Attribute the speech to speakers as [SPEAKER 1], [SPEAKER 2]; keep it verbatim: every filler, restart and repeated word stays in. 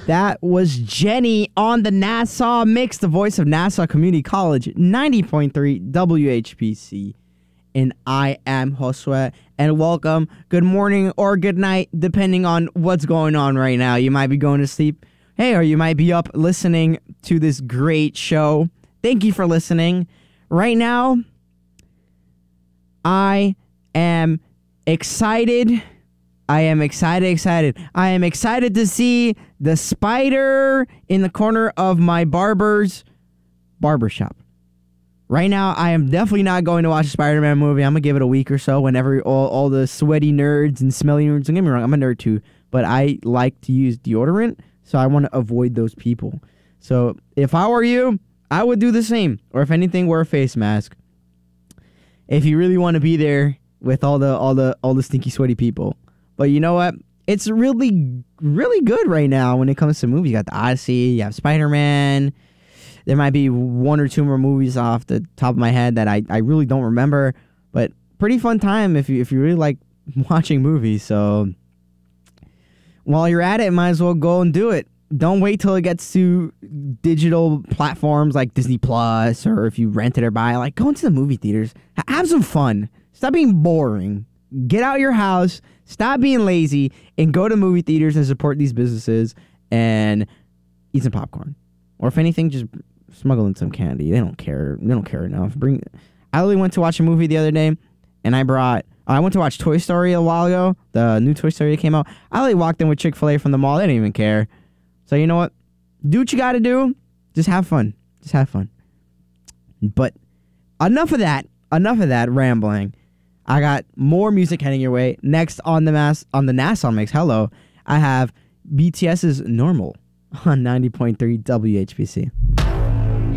[SPEAKER 1] That was Jenny on the Nassau Mix, the voice of Nassau Community College, ninety point three W H P C. And I am Josue, and welcome, good morning, or good night, depending on what's going on right now. You might be going to sleep, hey, or you might be up listening to this great show. Thank you for listening. Right now, I am excited. I am excited, excited. I am excited to see the spider in the corner of my barber's barbershop. Right now, I am definitely not going to watch a Spider-Man movie. I'm going to give it a week or so whenever all, all the sweaty nerds and smelly nerds, don't get me wrong, I'm a nerd too, but I like to use deodorant, so I want to avoid those people. So if I were you, I would do the same. Or if anything, wear a face mask. If you really want to be there with all the all the all the stinky sweaty people. But you know what? It's really really good right now when it comes to movies. You got the Odyssey, you have Spider-Man. There might be one or two more movies off the top of my head that I, I really don't remember, but pretty fun time if you if you really like watching movies. So while you're at it, might as well go and do it. Don't wait till it gets to digital platforms like Disney Plus, or if you rent it or buy, like go into the movie theaters. Have some fun. Stop being boring. Get out your house. Stop being lazy and go to movie theaters and support these businesses and eat some popcorn. Or if anything, just smuggle in some candy. They don't care. They don't care enough. Bring. I literally went to watch a movie the other day, and I brought. I went to watch Toy Story a while ago. The new Toy Story that came out. I literally walked in with Chick-fil-A from the mall. They didn't even care. So you know what? Do what you got to do. Just have fun. Just have fun. But enough of that. Enough of that rambling. I got more music heading your way. Next on the mass on the Nassau Mix. Hello, I have BTS's Normal on ninety point three W H P C.